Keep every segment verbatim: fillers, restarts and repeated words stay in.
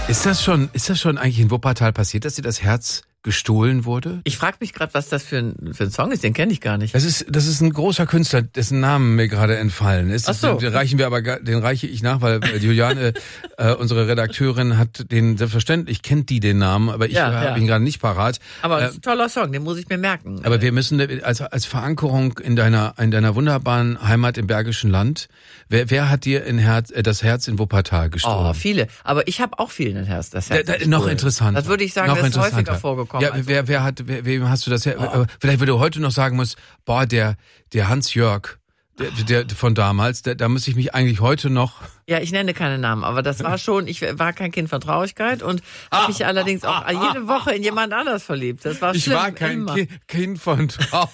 Ist das schon, ist das schon eigentlich in Wuppertal passiert, dass dir das Herz gestohlen wurde? Ich frage mich gerade, was das für ein, für ein Song ist, den kenne ich gar nicht. Das ist, das ist ein großer Künstler, dessen Namen mir gerade entfallen ist. Ach so. Den reichen wir aber, den reiche ich nach, weil Juliane, äh, unsere Redakteurin, hat den, selbstverständlich kennt die den Namen, aber ich Ja, habe ja. ihn gerade nicht parat. Aber Äh, es ist ein toller Song, den muss ich mir merken. Aber wir müssen als, als Verankerung in deiner, in deiner wunderbaren Heimat im Bergischen Land, wer, wer hat dir in Herz, äh, das Herz in Wuppertal gestohlen? Oh, viele. Aber ich habe auch vielen das Herz. Das Herz Da, da, noch interessanter. Das würde ich sagen, noch das ist häufiger interessanter. vorgekommen. Ja, Also, wer, wer hat, wer, wem hast du das? Oh. Vielleicht, wenn du heute noch sagen musst, boah, der, der Hans-Jörg, der, der von damals, der, da muss ich mich eigentlich heute noch. ja, ich nenne keine Namen, aber das war schon, ich war kein Kind von Traurigkeit und habe mich allerdings auch jede Woche in jemand anders verliebt. Das war Ich schlimm, war kein immer. Ki- Kind von Trau.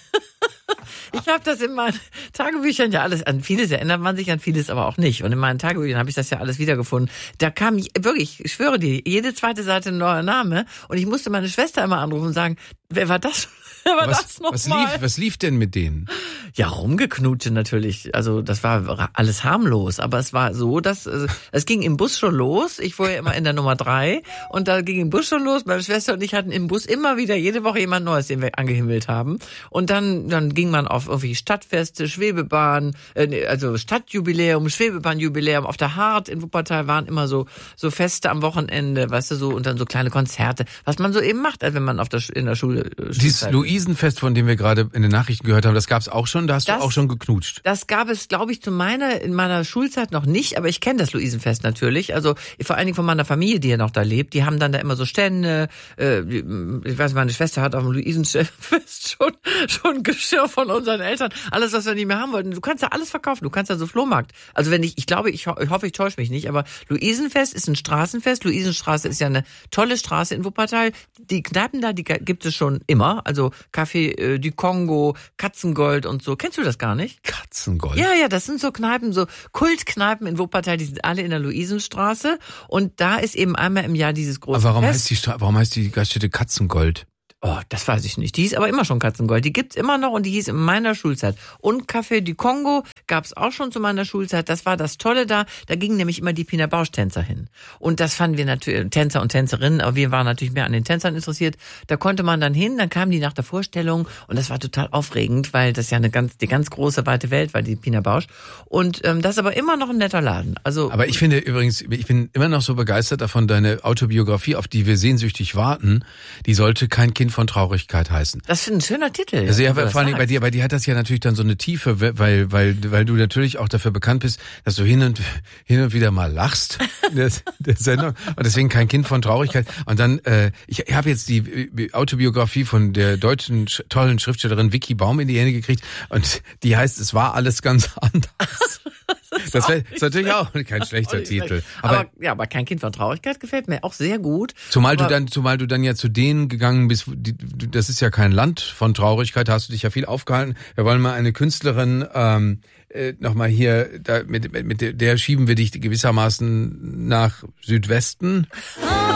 Ich habe das in meinen Tagebüchern ja alles, an vieles erinnert man sich, an vieles aber auch nicht. Und in meinen Tagebüchern habe ich das ja alles wiedergefunden. Da kam wirklich, ich schwöre dir, jede zweite Seite ein neuer Name. Und ich musste meine Schwester immer anrufen und sagen, wer war das? Wer war Was, das noch was, mal? lief, was lief denn mit denen? Ja, rumgeknutscht natürlich. Also das war alles harmlos. Aber es war so, dass äh, es ging im Bus schon los. Ich fuhr ja immer in der Nummer drei. Und da ging im Bus schon los. Meine Schwester und ich hatten im Bus immer wieder jede Woche jemand Neues, den wir angehimmelt haben. Und dann dann ging man auf irgendwie Stadtfeste, Schwebebahn, äh, also Stadtjubiläum, Schwebebahnjubiläum. Auf der Hart in Wuppertal waren immer so so Feste am Wochenende, weißt du, so und dann so kleine Konzerte, was man so eben macht, wenn man auf der in der Schule äh, Dieses Luisenfest, von dem wir gerade in den Nachrichten gehört haben, das gab's auch schon. Da hast Das- du auch schon geknutscht. Das gab es, glaube ich, zu meiner, in meiner Schulzeit noch nicht, aber ich kenne das Luisenfest natürlich. Also vor allen Dingen von meiner Familie, die ja noch da lebt. Die haben dann da immer so Stände. Äh, ich weiß, meine Schwester hat auf dem Luisenfest schon schon Geschirr von unseren Eltern. Alles, was wir nicht mehr haben wollten. Du kannst da alles verkaufen. Du kannst da so Flohmarkt. Also wenn ich, ich glaube, ich, ho- ich hoffe, ich täusche mich nicht, aber Luisenfest ist ein Straßenfest. Luisenstraße ist ja eine tolle Straße in Wuppertal. Die Kneipen da, die gibt es schon immer. Also Café äh, du Kongo, Katzengold und so. Kennst du das gar nicht? Katzengold. Ja, ja, das sind so Kneipen, so Kultkneipen in Wuppertal, die sind alle in der Luisenstraße. Und da ist eben einmal im Jahr dieses große Aber warum Fest. heißt die Stra- warum heißt die Gaststätte Katzengold? Oh, das weiß ich nicht. Die hieß aber immer schon Katzengold. Die gibt's immer noch und die hieß in meiner Schulzeit. Und Café du Kongo gab's auch schon zu meiner Schulzeit. Das war das Tolle da. Da gingen nämlich immer die Pina Bausch-Tänzer hin. Und das fanden wir natürlich, Tänzer und Tänzerinnen, aber wir waren natürlich mehr an den Tänzern interessiert. Da konnte man dann hin, dann kamen die nach der Vorstellung und das war total aufregend, weil das ja eine ganz, die ganz große, weite Welt war, die Pina Bausch. Und ähm, das ist aber immer noch ein netter Laden. Also Aber ich finde übrigens, ich bin immer noch so begeistert davon, deine Autobiografie, auf die wir sehnsüchtig warten, die sollte kein Kind von Traurigkeit heißen. das ist ein schöner Titel. Also ja, wenn du das vor allem bei sagst. dir, bei dir hat das ja natürlich dann so eine Tiefe, weil, weil, weil du natürlich auch dafür bekannt bist, dass du hin und, hin und wieder mal lachst in der, der Sendung und deswegen kein Kind von Traurigkeit. Und dann, äh, ich habe jetzt die Autobiografie von der deutschen sch- tollen Schriftstellerin Vicky Baum in die Hände gekriegt und die heißt, es war alles ganz anders. Das wär- ist natürlich auch kein schlechter nicht Titel. schlecht. Aber, Aber, ja, aber kein Kind von Traurigkeit gefällt mir auch sehr gut. zumal du aber, dann, zumal du dann ja zu denen gegangen bist, die, du- das ist ja kein Land von Traurigkeit, da hast du dich ja viel aufgehalten. Wir wollen mal eine Künstlerin ähm, äh, nochmal hier, da, mit, mit der, der schieben wir dich gewissermaßen nach Südwesten.